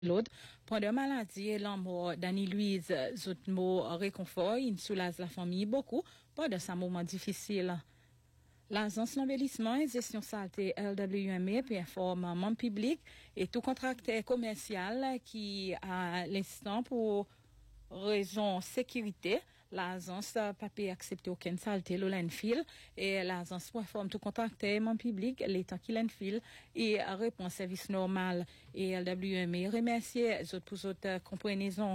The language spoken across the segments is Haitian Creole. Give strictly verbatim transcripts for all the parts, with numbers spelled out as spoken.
l'autre. Pendant maladie et la mort d'Annie-Louise Zoutmo réconfort, il soulage la famille beaucoup pendant ce moment difficile. L'agence d'embellissement et gestion santé L W M A informe un membre public et tout contracteur commercial qui à l'instant pour raison sécurité, l'agence n'a pas pu accepter aucune saleté le landfill et l'agence informe tout contracteur membre public l'état qui landfill et répond service normal et L W M A remercie les autres pour autres compréhension.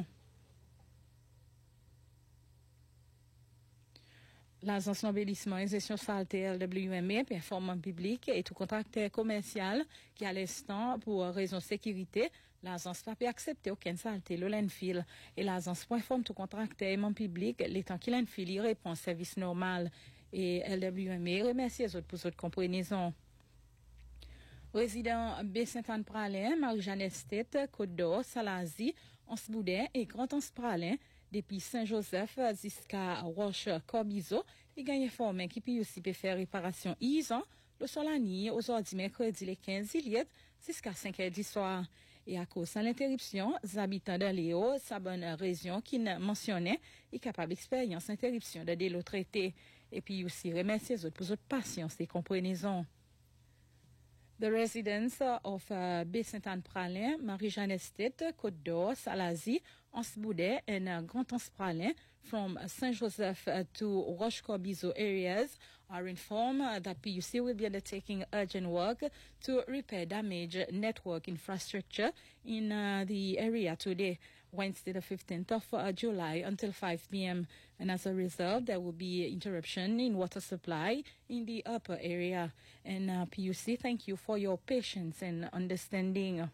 L'agence d'embellissement et gestion saleté L W M A informe un public et tout contracteur commercial qui à l'instant pour raison sécurité, l'agence n'a pas accepté aucune saleté le landfill et l'agence informe tout contracteur et mon public l'état qui landfill y répond service normal et L W M A remercie les autres pour votre compréhension. Résident B. Saint-Anne-Pralin, Marie-Jeanne Estate, Côte-d'Or, Salazie, Anse-Boudin et Grand-Anse-Pralin, depuis Saint-Joseph jusqu'à Roche-Corbizo, il gagne formé qui peut aussi faire réparation ils le solani aujourd'hui mercredi les quinze juillet jusqu'à cinq heures du soir. Et à cause de l'interruption, les habitants de Léo, sa bonne région qui mentionnait, est capable d'expérience interruption de délai traité. Et puis aussi remercier les autres pour votre patience et compréhension. The residents of uh, B. Saint-Anne-Pralin, Marie-Jeanne Estate, Côte-d'Or, Salazie, Anse-Boudin, and uh, Grand-Anse-Pralin from uh, Saint-Joseph uh, to Roche-Corbizo areas are informed uh, that P U C will be undertaking urgent work to repair damaged network infrastructure in uh, the area today, Wednesday the fifteenth of uh, July until five p.m. And as a result, there will be interruption in water supply in the upper area. And uh, P U C, thank you for your patience and understanding.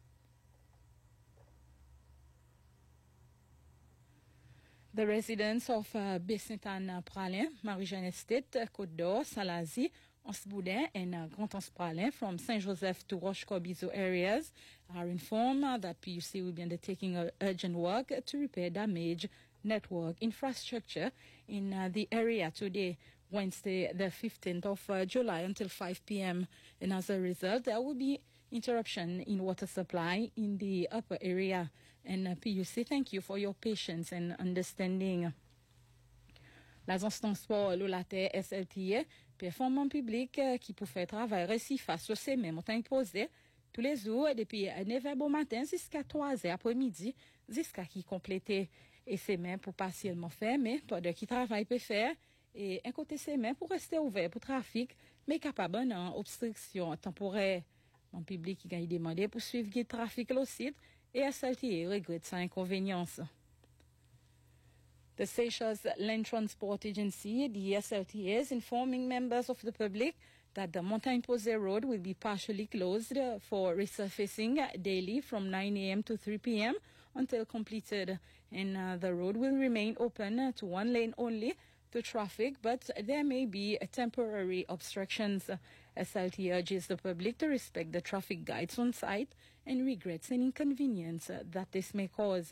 The residents of uh, B. Saint-Anne-Pralin, Marie-Jeanne Estate, Côte-d'Or, Salazie, Anse-Boudin, and uh, Grand-Anse-Pralin from Saint-Joseph to Roche-Corbizo areas are informed uh, that P U C will be undertaking uh, urgent work to repair damaged network infrastructure in uh, the area today, Wednesday, the fifteenth of uh, July until five p.m. And as a result, there will be interruption in water supply in the upper area. And uh, P U C, thank you for your patience and understanding. L'agence transport Lolater S L T A performant public euh, qui pour faire travail récit face au sommet montagne posée tous les jours depuis neuf heures bon matin jusqu'à trois heures après-midi jusqu'à qui compléter et c'est même pour partiellement fermer pendant qui travail peut faire et un côté c'est même pour rester ouvert pour trafic mais capable en obstruction temporaire. Mon public qui a demandé pour suivre le trafic le site et S L T A regrette sa inconvénience. The Seychelles Land Transport Agency, the S L T A, is informing members of the public that the Montagne Posée Road will be partially closed for resurfacing daily from nine a.m. to three p.m. until completed. And uh, the road will remain open to one lane only to traffic, but there may be temporary obstructions. S L T A urges the public to respect the traffic guides on site and regrets any inconvenience that this may cause.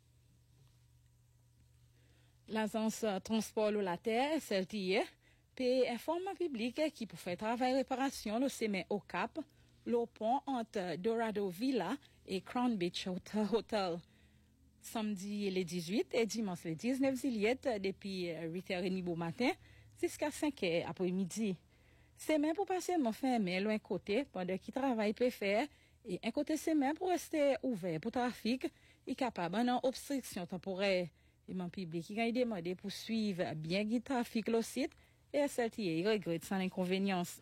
L'agence transport Lolater S L T A peut informer le public qui pour faire travail réparation le semaine au Cap, le pont entre Dorado Villa et Crown Beach Hotel. Samedi le dix-huit et dimanche le dix-neuf juillet depuis huit heures trente au matin jusqu'à cinq heures après-midi. Semaine pour patiemment fermer loin côté pendant qu'il travail peut faire et un côté semaine pour rester ouvert pour trafic et capable d'une obstruction temporaire. Et mon public qui a demandé pour suivre bien le trafic le site et S L T A regrette sans inconvénience.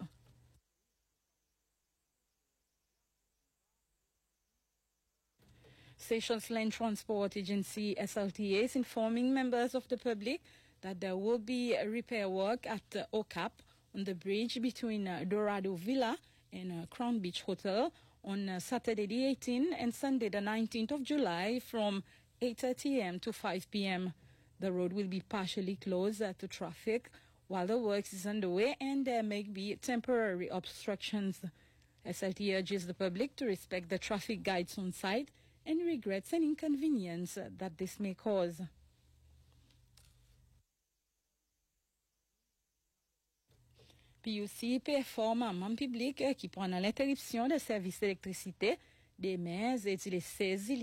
Seychelles Land Transport Agency S L T A is informing members of the public that there will be repair work at uh, O C A P on the bridge between uh, Dorado Villa and uh, Crown Beach Hotel on uh, Saturday the eighteenth and Sunday the nineteenth of July from eight thirty a.m. to five p.m. The road will be partially closed uh, to traffic while the work is underway and there may be temporary obstructions. S L T A urges the public to respect the traffic guides on site and regrets any inconvenience uh, that this may cause. P U C performe un membre public qui prend l'interruption de service d'électricité Demain, c'est le seize